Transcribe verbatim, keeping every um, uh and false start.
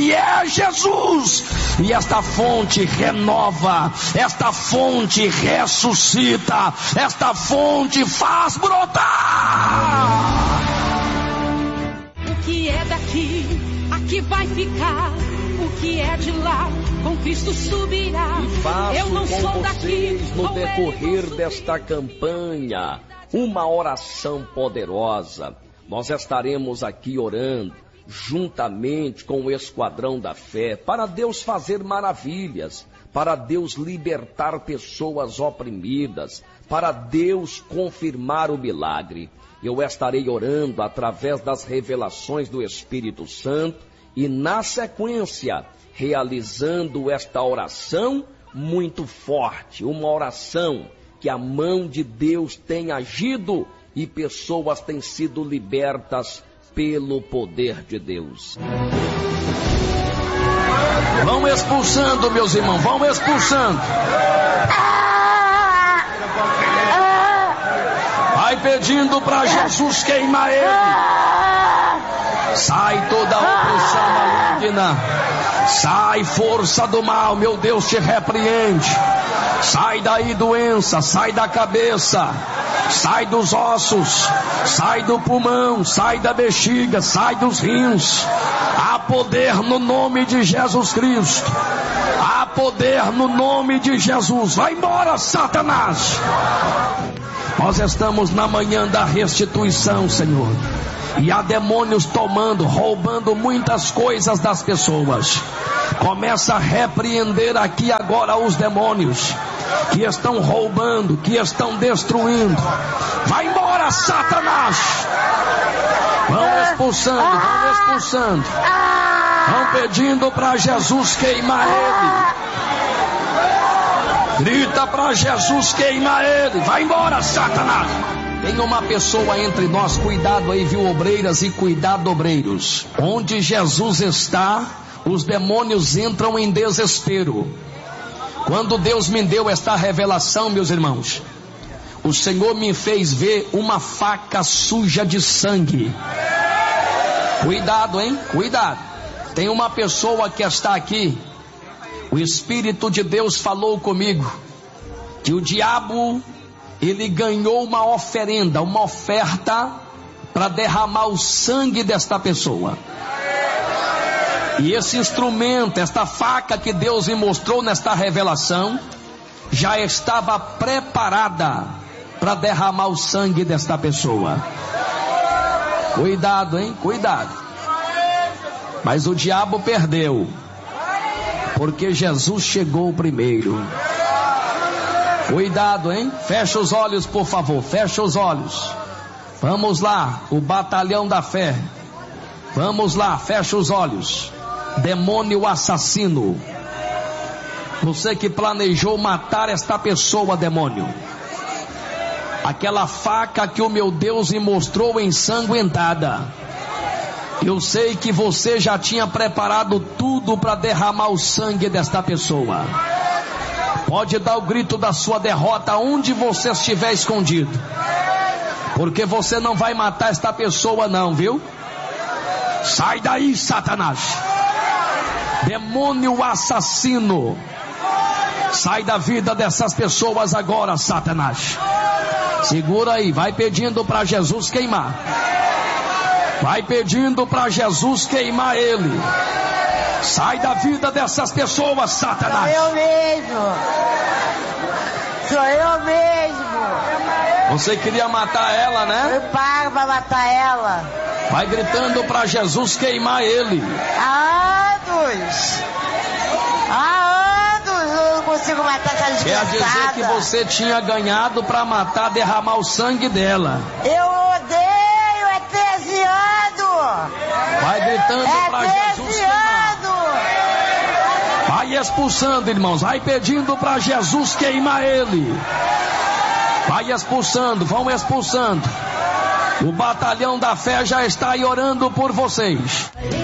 que é Jesus. E esta fonte renova, esta fonte ressuscita, esta fonte faz brotar. O que é daqui, aqui vai ficar. O que é de lá, com Cristo subirá. E faço Eu não com sou vocês, daqui, no com decorrer ele desta campanha, uma oração poderosa. Nós estaremos aqui orando, juntamente com o Esquadrão da Fé, para Deus fazer maravilhas, para Deus libertar pessoas oprimidas, para Deus confirmar o milagre. Eu estarei orando através das revelações do Espírito Santo, e na sequência, realizando esta oração muito forte, uma oração que a mão de Deus tem agido e pessoas têm sido libertas pelo poder de Deus. Vão expulsando, meus irmãos, vão expulsando. Vai pedindo para Jesus queimar ele. Sai toda a opressão maligna, sai força do mal, meu Deus te repreende. Sai daí doença, sai da cabeça, sai dos ossos, sai do pulmão, sai da bexiga, sai dos rins. Há poder no nome de Jesus Cristo, há poder no nome de Jesus. Vai embora, Satanás. Nós estamos na manhã da restituição, Senhor. E há demônios tomando, roubando muitas coisas das pessoas. Começa a repreender aqui agora os demônios que estão roubando, que estão destruindo. Vai embora, Satanás. Vão expulsando, vão expulsando. Vão pedindo para Jesus queimar ele. Grita para Jesus queimar ele. Vai embora, Satanás. Tem uma pessoa entre nós, cuidado aí, viu, obreiras, e cuidado, obreiros. Onde Jesus está, os demônios entram em desespero. Quando Deus me deu esta revelação, meus irmãos, o Senhor me fez ver uma faca suja de sangue. Cuidado, hein? Cuidado. Tem uma pessoa que está aqui, o Espírito de Deus falou comigo, que o diabo... ele ganhou uma oferenda, uma oferta para derramar o sangue desta pessoa. E esse instrumento, esta faca que Deus me mostrou nesta revelação, já estava preparada para derramar o sangue desta pessoa. Cuidado, hein? Cuidado. Mas o diabo perdeu, porque Jesus chegou primeiro. Cuidado, hein? Fecha os olhos, por favor. Fecha os olhos. Vamos lá, o batalhão da fé. Vamos lá, fecha os olhos. Demônio assassino. Você que planejou matar esta pessoa, demônio. Aquela faca que o meu Deus me mostrou ensanguentada. Eu sei que você já tinha preparado tudo para derramar o sangue desta pessoa. Pode dar o grito da sua derrota onde você estiver escondido, porque você não vai matar esta pessoa não, viu? Sai daí, Satanás. Demônio assassino, sai da vida dessas pessoas agora, Satanás. Segura aí, vai pedindo para Jesus queimar. Vai pedindo para Jesus queimar ele. Sai da vida dessas pessoas, Satanás. Sou eu mesmo. Sou eu mesmo. Você queria matar ela, né? Eu pago pra matar ela. Vai gritando para Jesus queimar ele. Há anos. Há anos eu não consigo matar essa desgraçada. Quer dizer que você tinha ganhado para matar, derramar o sangue dela. Eu odeio, é treze anos. Vai gritando é para Jesus queimar. Vai expulsando, irmãos. Vai pedindo para Jesus queimar ele. Vai expulsando, vão expulsando. O batalhão da fé já está aí orando por vocês.